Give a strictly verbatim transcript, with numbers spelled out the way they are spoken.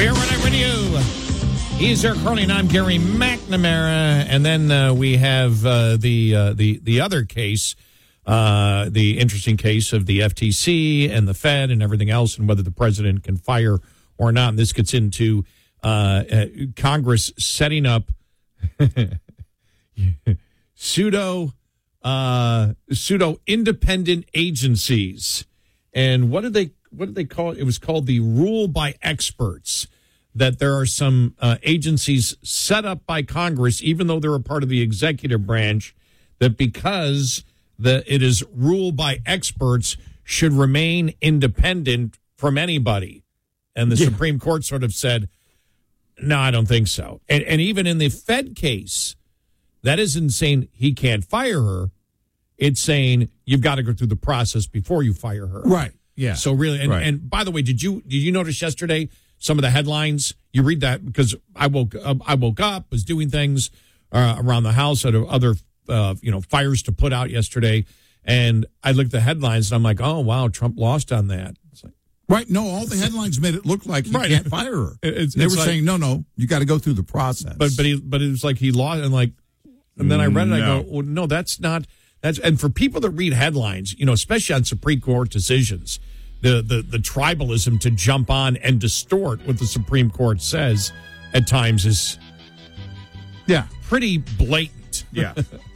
We're right with you. He's Eric Carly, and I'm Gary McNamara. And then uh, we have uh, the uh, the the other case, uh, the interesting case of the F T C and the Fed and everything else, and whether the president can fire or not. And this gets into uh, uh, Congress setting up pseudo uh, pseudo independent agencies. And what did they what did they call it? It was called the rule by experts. That there are some uh, agencies set up by Congress, even though they're a part of the executive branch, that because the it is ruled by experts, should remain independent from anybody. And the yeah. Supreme Court sort of said, no, I don't think so. And, and even in the Fed case, that isn't saying he can't fire her. It's saying you've got to go through the process before you fire her. Right. Yeah. So really, and, right. and by the way, did you did you notice yesterday some of the headlines? You read that because I woke uh, I woke up, was doing things uh, around the house, had other uh, you know fires to put out yesterday, and I looked at the headlines and I'm like, oh wow, Trump lost on that. It's like, right? No, all the headlines made it look like he right. can't fire her. It's, they it's were like, saying no, no, you got to go through the process. But but he but it was like he lost, and like, and then I read it, no. I go, well, no, that's not that's. And for people that read headlines, you know, especially on Supreme Court decisions. The, the the tribalism to jump on and distort what the Supreme Court says at times is yeah pretty blatant. Yeah.